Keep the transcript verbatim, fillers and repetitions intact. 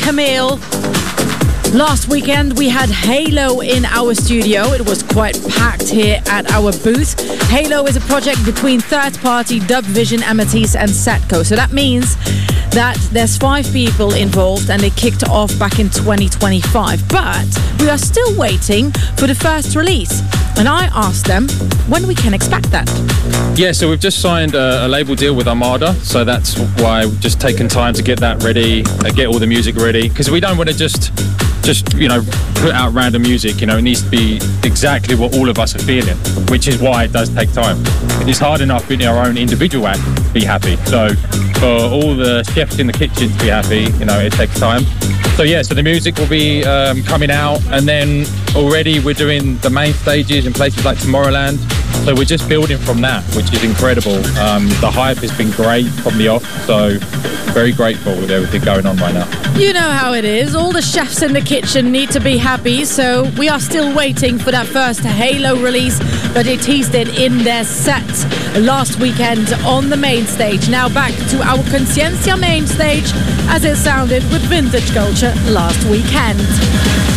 Camille. Last weekend we had Halo in our studio. It was quite packed here at our booth. Halo is a project between third party Dubvision, Amethyst and Setco. So that means that there's five people involved and they kicked off back in twenty twenty-five. But we are still waiting for the first release. And I asked them when we can expect that. Yeah, so we've just signed a, a label deal with Armada. So that's why we've just taken time to get that ready, uh, get all the music ready. Because we don't want to just, just, you know, put out random music. You know, it needs to be exactly what all of us are feeling, which is why it does take time. It's hard enough in our own individual act to be happy. So for all the chefs in the kitchen to be happy, you know, it takes time. So yeah, so the music will be um, coming out, and then already we're doing the main stages in places like Tomorrowland. So we're just building from that, which is incredible. Um, the hype has been great from the off, so very grateful with everything going on right now. You know how it is. All the chefs in the kitchen need to be happy, so we are still waiting for that first Halo release, but they teased it in their set last weekend on the main stage. Now back to our Consciencia main stage, as it sounded with Vintage Culture last weekend.